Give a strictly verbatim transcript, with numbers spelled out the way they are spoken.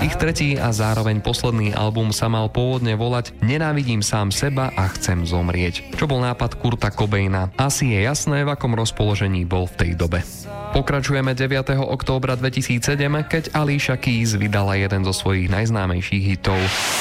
Ich tretí a zároveň posledný album sa mal pôvodne volať Nenávidím sám seba a chcem zomrieť, čo bol nápad Kurta Cobaina. Asi je jasné, v akom rozpoložení bol v tej dobe. Pokračujeme deviateho októbra dvetisícsedem, keď Alicia Keys vydala jeden zo svojich najznámejších hitov.